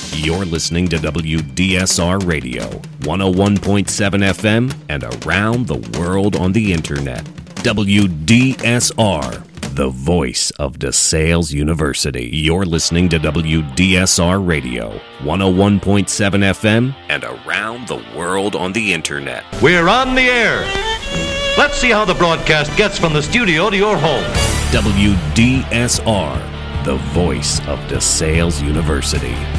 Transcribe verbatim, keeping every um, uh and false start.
You're listening to W D S R Radio, one oh one point seven F M, and around the world on the internet. W D S R, the voice of DeSales University. You're listening to W D S R Radio, one oh one point seven F M, and around the world on the internet. We're on the air. Let's see how the broadcast gets from the studio to your home. W D S R, the voice of DeSales University.